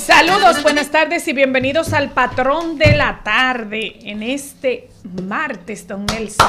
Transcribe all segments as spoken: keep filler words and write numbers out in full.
Saludos, buenas tardes y bienvenidos al Patrón de la Tarde en este martes, don Nelson.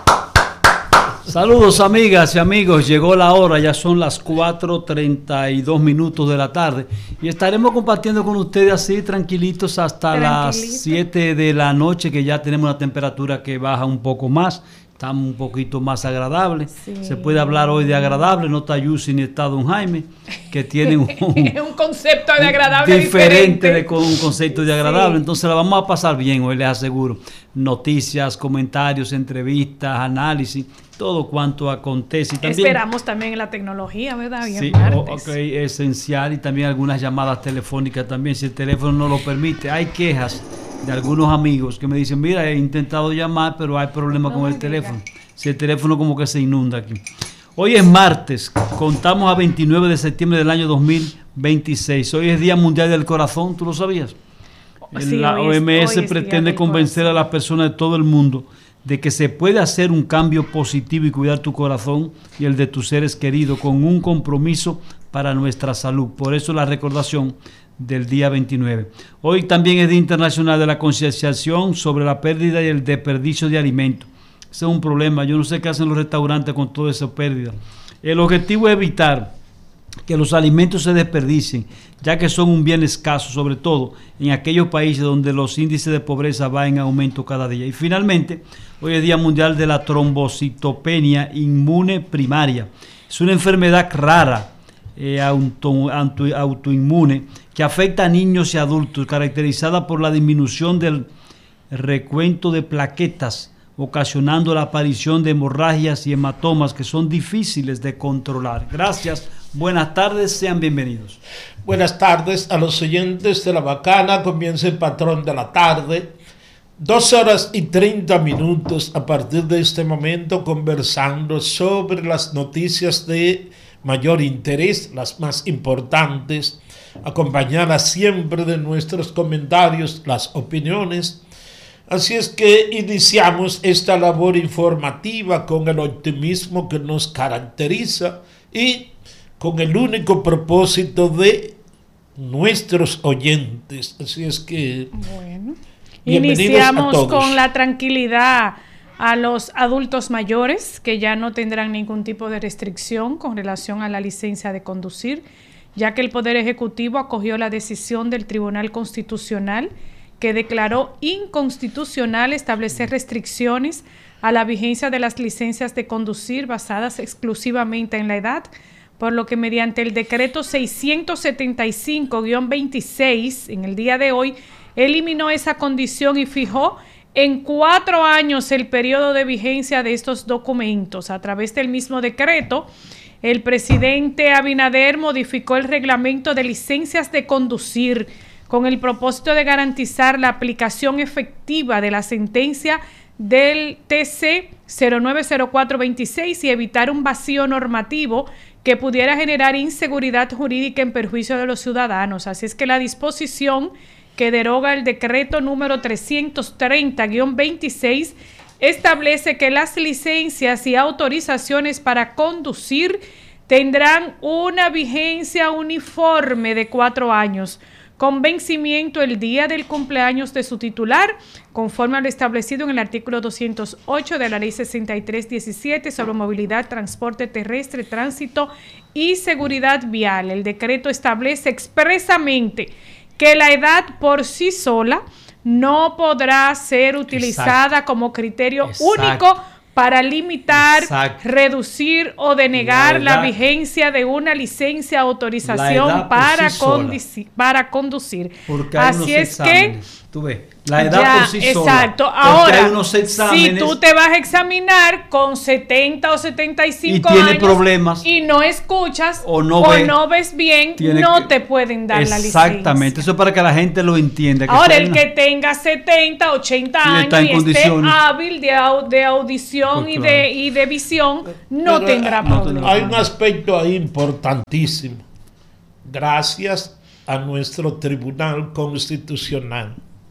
Saludos amigas y amigos, llegó la hora, ya son las cuatro treinta y dos minutos de la tarde y estaremos compartiendo con ustedes así tranquilitos hasta Tranquilito. las siete de la noche, que ya tenemos una temperatura que baja un poco más. Está un poquito más agradable. Sí. Se puede hablar hoy de agradable, no está Yusi ni está Don Jaime, que tienen un, un concepto de agradable diferente, diferente. de con un concepto de agradable. Sí. Entonces la vamos a pasar bien hoy, les aseguro. Noticias, comentarios, entrevistas, análisis, todo cuanto acontece. Y también, esperamos también en la tecnología, ¿verdad? Bien, sí, okay, esencial, y también algunas llamadas telefónicas también, si el teléfono no lo permite. Hay quejas de algunos amigos que me dicen, mira, he intentado llamar, pero hay problemas no con el teléfono. Diga. Si el teléfono como que se inunda aquí. Hoy es martes, contamos a veintinueve de septiembre del año dos mil veintiséis. Hoy es Día Mundial del Corazón, ¿tú lo sabías? Sí, la O M S es, pretende convencer corazón. a las personas de todo el mundo de que se puede hacer un cambio positivo y cuidar tu corazón y el de tus seres queridos con un compromiso para nuestra salud. Por eso la recordación del día veintinueve. Hoy también es Día Internacional de la Concienciación sobre la pérdida y el desperdicio de alimentos. Ese es un problema. Yo no sé qué hacen los restaurantes con toda esa pérdida. El objetivo es evitar que los alimentos se desperdicien, ya que son un bien escaso, sobre todo en aquellos países donde los índices de pobreza van en aumento cada día. Y finalmente, hoy es Día Mundial de la Trombocitopenia Inmune Primaria. Es una enfermedad rara, eh, auto, auto, autoinmune, que afecta a niños y adultos, caracterizada por la disminución del recuento de plaquetas, ocasionando la aparición de hemorragias y hematomas que son difíciles de controlar. Gracias, buenas tardes, sean bienvenidos. Buenas tardes a los oyentes de La Bacana, comienza el Patrón de la Tarde, dos horas y treinta minutos a partir de este momento conversando sobre las noticias de mayor interés, las más importantes, acompañadas siempre de nuestros comentarios, las opiniones. Así es que iniciamos esta labor informativa con el optimismo que nos caracteriza y con el único propósito de nuestros oyentes. Así es que bueno, iniciamos con la tranquilidad a los adultos mayores que ya no tendrán ningún tipo de restricción con relación a la licencia de conducir, ya que el Poder Ejecutivo acogió la decisión del Tribunal Constitucional que declaró inconstitucional establecer restricciones a la vigencia de las licencias de conducir basadas exclusivamente en la edad, por lo que mediante el decreto seiscientos setenta y cinco guión veintiséis en el día de hoy eliminó esa condición y fijó en cuatro años el periodo de vigencia de estos documentos. A través del mismo decreto, el presidente Abinader modificó el reglamento de licencias de conducir con el propósito de garantizar la aplicación efectiva de la sentencia del T C cero nueve cero cuatro veintiséis y evitar un vacío normativo que pudiera generar inseguridad jurídica en perjuicio de los ciudadanos. Así es que la disposición que deroga el decreto número trescientos treinta guión veintiséis establece que las licencias y autorizaciones para conducir tendrán una vigencia uniforme de cuatro años, con vencimiento el día del cumpleaños de su titular, conforme a lo establecido en el artículo doscientos ocho de la Ley sesenta y tres diecisiete sobre movilidad, transporte terrestre, tránsito y seguridad vial. El decreto establece expresamente que la edad por sí sola no podrá ser utilizada Exacto. como criterio Exacto. único para limitar, Exacto. reducir o denegar la, la vigencia de una licencia autorización para, sí conduci- para conducir. Porque hay Así es exámenes. que tú ves, la edad ya, por sí exacto. sola. Exacto. Ahora, hay unos exámenes, si tú te vas a examinar con setenta o setenta y cinco y tiene años problemas, y no escuchas o no, o ve, no ves bien, no te pueden dar la licencia. Exactamente, eso es para que la gente lo entienda. Que Ahora, el una... que tenga setenta, ochenta años y esté hábil de, au- de audición pues, y, claro. de, y de visión, no Pero, tendrá no problema. Hay un aspecto ahí importantísimo. Gracias a nuestro Tribunal Constitucional.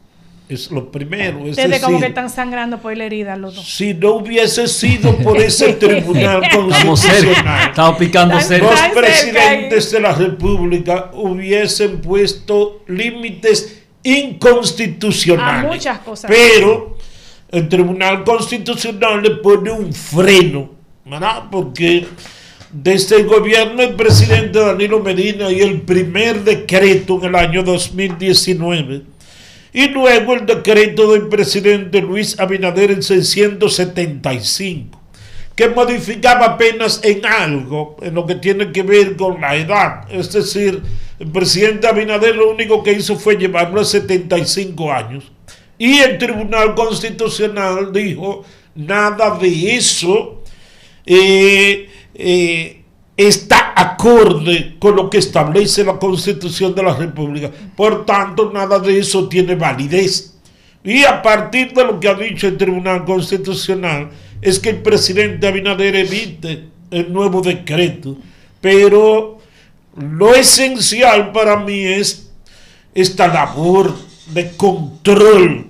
es lo primero. Es Ustedes decir, como que están sangrando por la herida los dos. Si no hubiese sido por ese tribunal constitucional, estamos picando cerca. Los presidentes de la República hubiesen puesto límites inconstitucionales. A muchas cosas. Pero el Tribunal Constitucional le pone un freno, ¿verdad? Porque desde el gobierno del presidente Danilo Medina y el primer decreto en el año dos mil diecinueve, y luego el decreto del presidente Luis Abinader en seiscientos setenta y cinco, que modificaba apenas en algo, en lo que tiene que ver con la edad. Es decir, el presidente Abinader lo único que hizo fue llevarlo a setenta y cinco años. Y el Tribunal Constitucional dijo, nada de eso eh, eh, está acorde con lo que establece la Constitución de la República. Por tanto, nada de eso tiene validez. Y a partir de lo que ha dicho el Tribunal Constitucional, es que el presidente Abinader emite el nuevo decreto. Pero lo esencial para mí es esta labor de control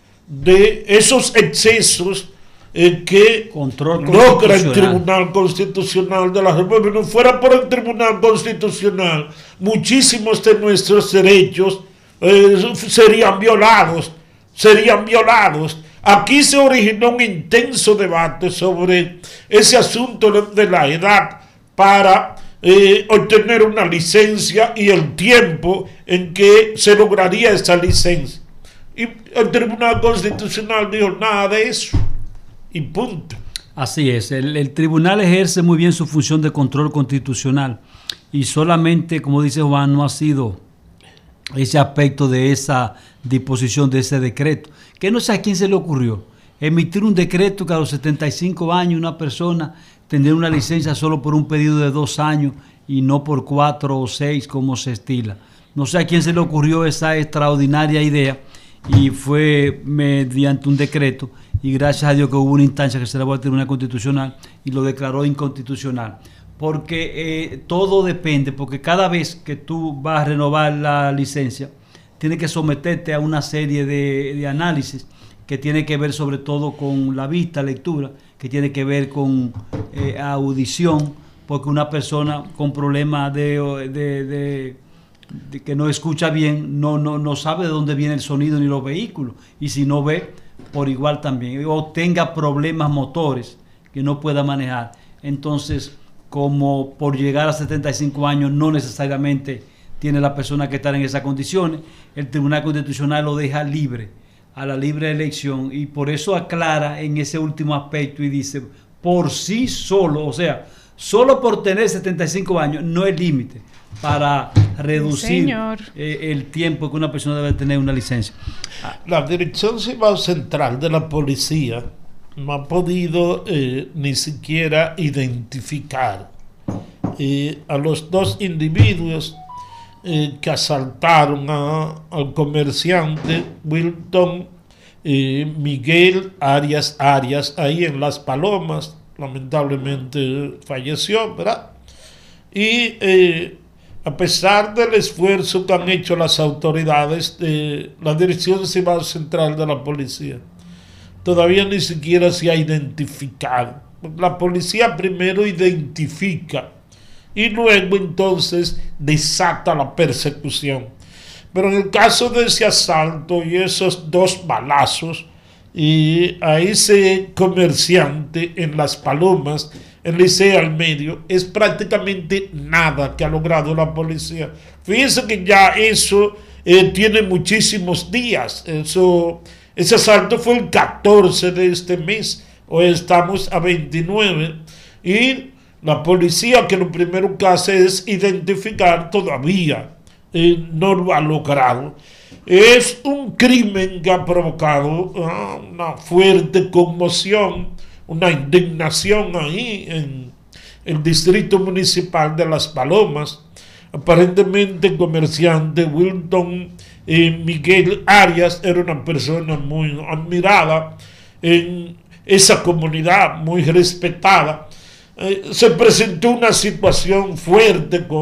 de esos excesos Eh, que Control logra el Tribunal Constitucional de la República. No fuera por el Tribunal Constitucional, muchísimos de nuestros derechos eh, serían violados, serían violados. Aquí se originó un intenso debate sobre ese asunto de la edad para eh, obtener una licencia y el tiempo en que se lograría esa licencia. Y el Tribunal Constitucional dijo nada de eso. Y punto. Así es, el, el tribunal ejerce muy bien su función de control constitucional y solamente, como dice Juan, no ha sido ese aspecto de esa disposición, de ese decreto, que no sé a quién se le ocurrió emitir un decreto que a los setenta y cinco años una persona tendría una licencia solo por un periodo de dos años y no por cuatro o seis como se estila. No sé a quién se le ocurrió esa extraordinaria idea y fue mediante un decreto. Y gracias a Dios que hubo una instancia que se elevó al Tribunal Constitucional y lo declaró inconstitucional. Porque eh, todo depende, porque cada vez que tú vas a renovar la licencia, tienes que someterte a una serie de, de análisis que tiene que ver sobre todo con la vista, lectura, que tiene que ver con eh, audición, porque una persona con problemas de, de, de, de que no escucha bien, no, no, no sabe de dónde viene el sonido ni los vehículos, y si no ve, por igual también, o tenga problemas motores que no pueda manejar. Entonces, como por llegar a setenta y cinco años no necesariamente tiene la persona que estar en esas condiciones, el Tribunal Constitucional lo deja libre, a la libre elección, y por eso aclara en ese último aspecto y dice, por sí solo, o sea, solo por tener setenta y cinco años no es límite para reducir eh, el tiempo que una persona debe tener una licencia. La Dirección Civil Central de la Policía no ha podido eh, ni siquiera identificar eh, a los dos individuos eh, que asaltaron a, al comerciante Wilton eh, Miguel Arias Arias ahí en Las Palomas. Lamentablemente falleció, ¿verdad? Y eh, a pesar del esfuerzo que han hecho las autoridades de la Dirección Civil Central de la Policía, todavía ni siquiera se ha identificado. La policía primero identifica y luego entonces desata la persecución. Pero en el caso de ese asalto y esos dos balazos, y a ese comerciante en Las Palomas, en Licea al medio, es prácticamente nada que ha logrado la policía. Fíjense que ya eso eh, tiene muchísimos días. Eso, ese asalto fue el catorce de este mes, hoy estamos a veintinueve, y la policía, que lo primero que hace es identificar, todavía eh, no lo ha logrado. Es un crimen que ha provocado uh, una fuerte conmoción, una indignación ahí en el distrito municipal de Las Palomas. Aparentemente el comerciante Wilton eh, Miguel Arias era una persona muy admirada en esa comunidad, muy respetada. Eh, se presentó una situación fuerte con